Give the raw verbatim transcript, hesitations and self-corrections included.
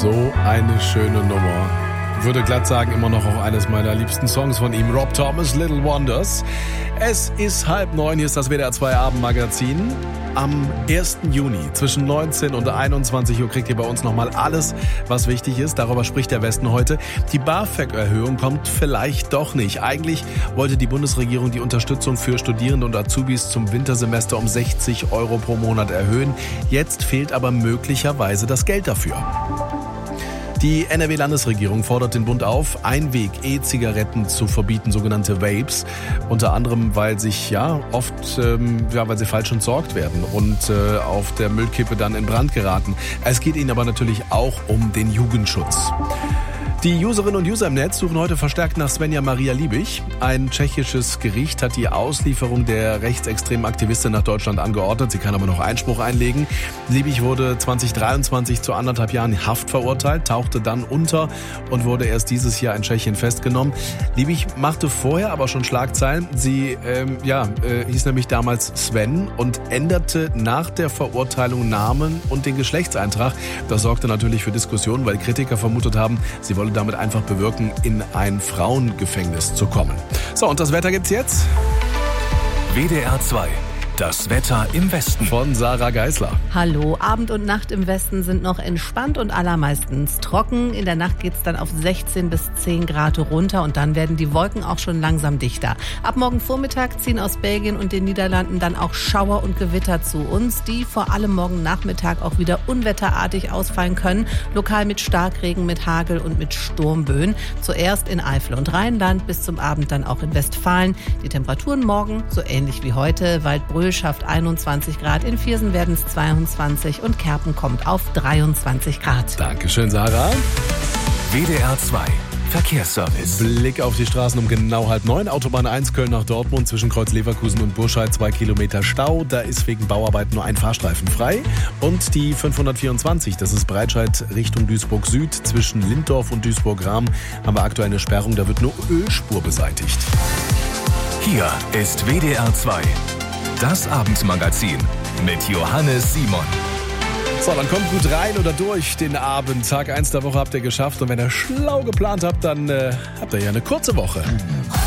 So eine schöne Nummer. Würde glatt sagen, immer noch auch eines meiner liebsten Songs von ihm, Rob Thomas, Little Wonders. Es ist halb neun, hier ist das W D R zwei Abendmagazin. Am ersten Juni zwischen neunzehn und einundzwanzig Uhr kriegt ihr bei uns nochmal alles, was wichtig ist. Darüber spricht der Westen heute. Die BAföG-Erhöhung kommt vielleicht doch nicht. Eigentlich wollte die Bundesregierung die Unterstützung für Studierende und Azubis zum Wintersemester um sechzig Euro pro Monat erhöhen. Jetzt fehlt aber möglicherweise das Geld dafür. Die N R W-Landesregierung fordert den Bund auf, Einweg-E-Zigaretten zu verbieten, sogenannte Vapes. Unter anderem, weil sich ja oft, ähm, ja, weil sie falsch entsorgt werden und äh, auf der Müllkippe dann in Brand geraten. Es geht ihnen aber natürlich auch um den Jugendschutz. Die Userinnen und User im Netz suchen heute verstärkt nach Svenja Maria Liebig. Ein tschechisches Gericht hat die Auslieferung der rechtsextremen Aktivistin nach Deutschland angeordnet. Sie kann aber noch Einspruch einlegen. Liebig wurde zwanzig dreiundzwanzig zu anderthalb Jahren Haft verurteilt, tauchte dann unter und wurde erst dieses Jahr in Tschechien festgenommen. Liebig machte vorher aber schon Schlagzeilen. Sie ähm, ja, äh, hieß nämlich damals Sven und änderte nach der Verurteilung Namen und den Geschlechtseintrag. Das sorgte natürlich für Diskussionen, weil Kritiker vermutet haben, sie wolle damit einfach bewirken, in ein Frauengefängnis zu kommen. So, und das Wetter gibt's jetzt. W D R zwei. Das Wetter im Westen. Von Sarah Geisler. Hallo, Abend und Nacht im Westen sind noch entspannt und allermeistens trocken. In der Nacht geht's dann auf sechzehn bis zehn Grad runter und dann werden die Wolken auch schon langsam dichter. Ab morgen Vormittag ziehen aus Belgien und den Niederlanden dann auch Schauer und Gewitter zu uns, die vor allem morgen Nachmittag auch wieder unwetterartig ausfallen können. Lokal mit Starkregen, mit Hagel und mit Sturmböen. Zuerst in Eifel und Rheinland, bis zum Abend dann auch in Westfalen. Die Temperaturen morgen so ähnlich wie heute. Waldbröl schafft einundzwanzig Grad, in Viersen werden es zweiundzwanzig und Kerpen kommt auf dreiundzwanzig Grad. Dankeschön, Sarah. W D R zwei Verkehrsservice. Blick auf die Straßen um genau halb neun. Autobahn eins Köln nach Dortmund zwischen Kreuz Leverkusen und Burscheid zwei Kilometer Stau. Da ist wegen Bauarbeit nur ein Fahrstreifen frei. Und die fünfhundertvierundzwanzig, das ist Breitscheid Richtung Duisburg Süd. Zwischen Linddorf und Duisburg-Rahm haben wir aktuell eine Sperrung. Da wird nur Ölspur beseitigt. Hier ist W D R zwei. Das Abendmagazin mit Johannes Simon. So, dann kommt gut rein oder durch den Abend. Tag eins der Woche habt ihr geschafft. Und wenn ihr schlau geplant habt, dann äh, habt ihr ja eine kurze Woche.